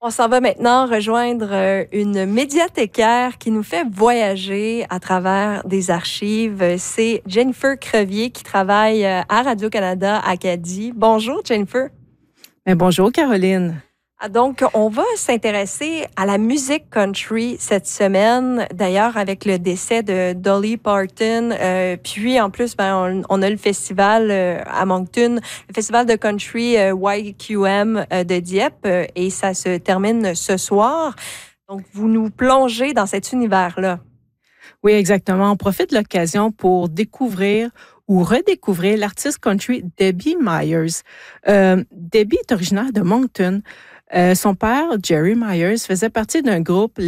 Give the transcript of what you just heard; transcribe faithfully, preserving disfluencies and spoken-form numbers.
On s'en va maintenant rejoindre une médiathécaire qui nous fait voyager à travers des archives. C'est Jennifer Crevier qui travaille à Radio-Canada Acadie. Bonjour Jennifer. Bien, bonjour Caroline. Donc, on va s'intéresser à la musique country cette semaine, d'ailleurs avec le décès de Dolly Parton. Euh, puis en plus, ben, on, on a le festival euh, à Moncton, le festival de country euh, Y Q M euh, de Dieppe, euh, et ça se termine ce soir. Donc, vous nous plongez dans cet univers-là. Oui, exactement. On profite de l'occasion pour découvrir ou redécouvrir l'artiste country Debbie Myers. Euh, Debbie est originaire de Moncton. Euh, son père, Jerry Myers, faisait partie d'un groupe